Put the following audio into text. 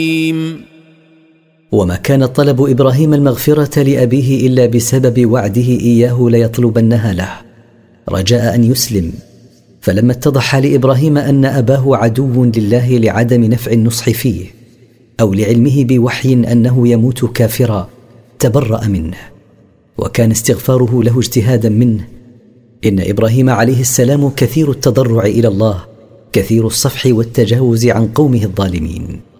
وما كان طلب إبراهيم المغفرة لأبيه إلا بسبب وعده إياه ليطلبنها له رجاء أن يسلم. فلما اتضح لإبراهيم أن أباه عدو لله لعدم نفع النصح فيه أو لعلمه بوحي أنه يموت كافرا تبرأ منه، وكان استغفاره له اجتهادا منه. إن إبراهيم عليه السلام كثير التضرع إلى الله، كثير الصفح والتجاوز عن قومه الظالمين.